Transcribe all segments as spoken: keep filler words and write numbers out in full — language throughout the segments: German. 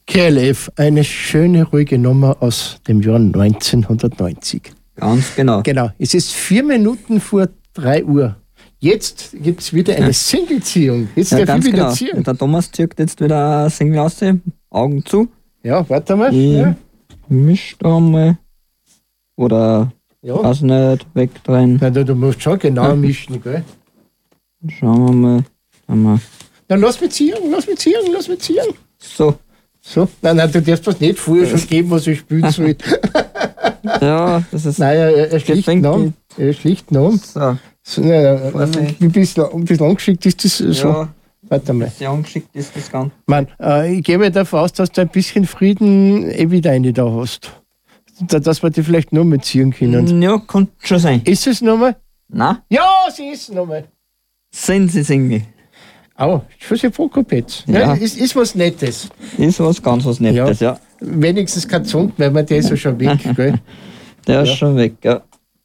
K L F, eine schöne, ruhige Nummer aus dem Jahr neunzehnhundertneunzig. Ganz genau. Genau, es ist vier Minuten vor drei Uhr. Jetzt gibt es wieder eine Ja. Single-Ziehung. Jetzt Ja, darf ganz ich wieder genau. ziehen. Der Thomas zieht jetzt wieder ein Single aus, Augen zu. Ja, warte mal. Ich Ja. misch da mal. Oder, Ja. weiß nicht, wegdrehen. Na, du, du musst schon genau mischen, gell? Schauen wir mal. Schauen wir. Dann lass mich ziehen, lass mich ziehen, lass mich ziehen. So, So, nein, nein, du darfst das nicht vorher schon geben, was ich spielen soll. ja, das ist. Nein, er, er schlicht fängt Namen. Er schlicht Namen. So, So, nein, Vorsicht. wie bisschen, ein bisschen angeschickt ist das so. ja, Warte mal. sehr angeschickt ist das Ganze. Mann, äh, ich gehe mal davon aus, dass du ein bisschen Frieden eh wieder eine da hast. Da, dass wir die vielleicht nur mit ziehen können. Ja, kann schon sein. Ist es nochmal? Na, Ja, sie ist nochmal. sind sie Single. Au, Josef Prokopetz. Ja. Ja, ist, ist was Nettes. Ist was ganz was Nettes, ja. Wenigstens kein Zund, weil man der ist ja schon weg, gell? Der ist Ja. schon weg, ja.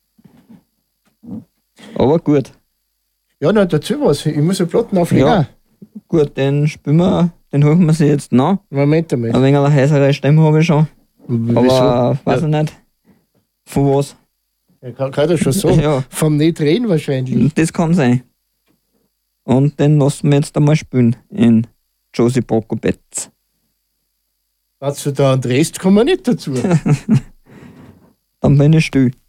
Aber gut. Ja, na, dazu was. Ich muss einen Platten auflegen. Ja. Gut, den spielen wir, den holen wir sie jetzt nach. Moment einmal. Ein wenig eine heißere Stimme habe ich schon. Wieso? Aber äh, weiß ich nicht. Von was? Ja, kann, kann das schon sagen. Ja, Vom Nicht-Reden wahrscheinlich. das kann sein. Und den lassen wir jetzt einmal spielen in Josie Prokopetz. Dazu da und Rest kommen wir nicht dazu. Dann bin ich still.